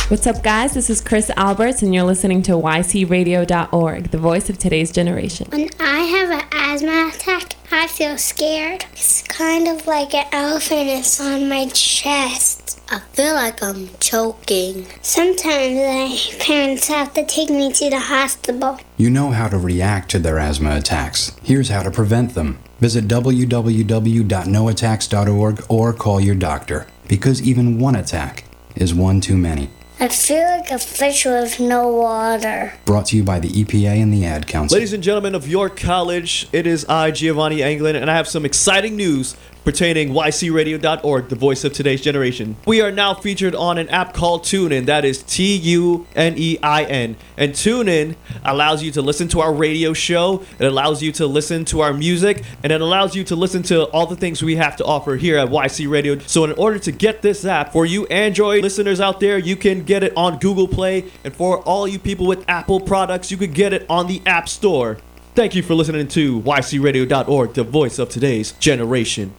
What's up, guys? This is Chris Alberts, and you're listening to ycradio.org, the voice of today's generation. When I have an asthma attack, I feel scared. It's kind of like an elephant is on my chest. I feel like I'm choking. Sometimes my parents have to take me to the hospital. You know how to react to their asthma attacks. Here's how to prevent them. Visit www.noattacks.org or call your doctor, because even one attack is one too many. I feel like a fish with no water. Brought to you by the EPA and the Ad Council. Ladies and gentlemen of York College, it is I, Giovanni Anglin, and I have some exciting news pertaining ycradio.org, the voice of today's generation. We are now featured on an app called TuneIn, that is TUNEIN. And TuneIn allows you to listen to our radio show, it allows you to listen to our music, and it allows you to listen to all the things we have to offer here at YC Radio. So in order to get this app, for you Android listeners out there, you can get it on Google Play, and for all you people with Apple products, you could get it on the App Store. Thank you for listening to ycradio.org, the voice of today's generation.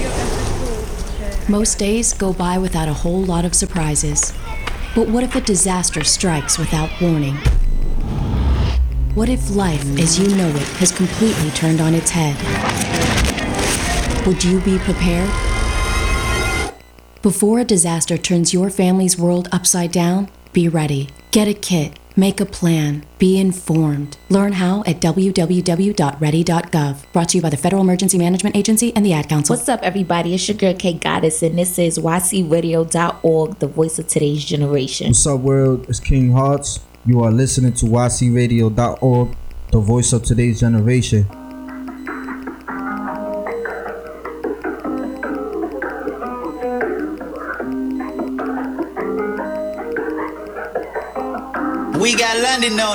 Most days go by without a whole lot of surprises. But what if a disaster strikes without warning? What if life, as you know it, has completely turned on its head? Would you be prepared? Before a disaster turns your family's world upside down, be ready. Get a kit. Make a plan. Be informed. Learn how at www.ready.gov. Brought to you by the Federal Emergency Management Agency and the Ad Council. What's up, everybody? It's your girl, K Goddess, and this is ycradio.org, the voice of today's generation. What's up, world? It's King Hearts. You are listening to ycradio.org, the voice of today's generation. We got London on